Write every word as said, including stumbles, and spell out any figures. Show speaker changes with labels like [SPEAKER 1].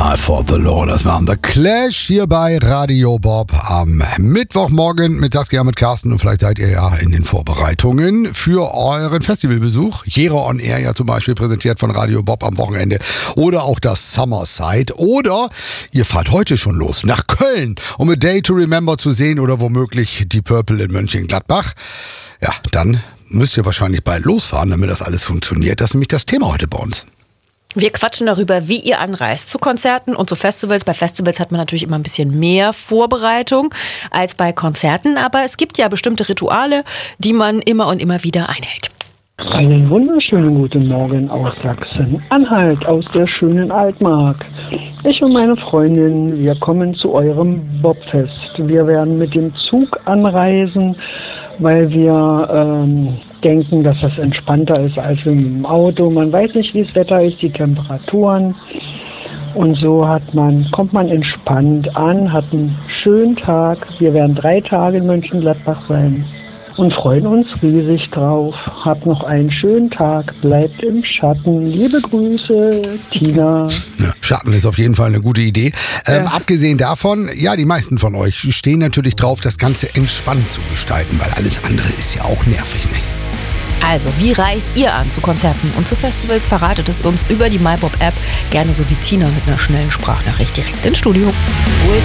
[SPEAKER 1] Eye for the Law, das waren The Clash hier bei Radio Bob am Mittwochmorgen mit Saskia, mit Carsten, und vielleicht seid ihr ja in den Vorbereitungen für euren Festivalbesuch. Jera on Air ja zum Beispiel, präsentiert von Radio Bob am Wochenende, oder auch das Summerside, oder ihr fahrt heute schon los nach Köln, um A Day to Remember zu sehen, oder womöglich die Purple in Mönchengladbach. Ja, dann müsst ihr wahrscheinlich bald losfahren, damit das alles funktioniert. Das ist nämlich das Thema heute bei uns.
[SPEAKER 2] Wir quatschen darüber, wie ihr anreist zu Konzerten und zu Festivals. Bei Festivals hat man natürlich immer ein bisschen mehr Vorbereitung als bei Konzerten, aber es gibt ja bestimmte Rituale, die man immer und immer wieder einhält.
[SPEAKER 3] Einen wunderschönen guten Morgen aus Sachsen-Anhalt, aus der schönen Altmark. Ich und meine Freundin, wir kommen zu eurem Bobfest. Wir werden mit dem Zug anreisen, weil wir ähm, denken, dass das entspannter ist als mit dem Auto. Man weiß nicht, wie das Wetter ist, die Temperaturen. Und so hat man, kommt man entspannt an, hat einen schönen Tag. Wir werden drei Tage in Mönchengladbach sein und freuen uns riesig drauf. Habt noch einen schönen Tag, bleibt im Schatten. Liebe Grüße, Tina.
[SPEAKER 1] Ja, Schatten ist auf jeden Fall eine gute Idee. Ähm, ja. Abgesehen davon, ja, die meisten von euch stehen natürlich drauf, das Ganze entspannt zu gestalten, weil alles andere ist ja auch nervig, ne?
[SPEAKER 2] Also, wie reist ihr an zu Konzerten und zu Festivals? Verratet es uns über die MyBob-App, gerne so wie Tina mit einer schnellen Sprachnachricht direkt ins Studio.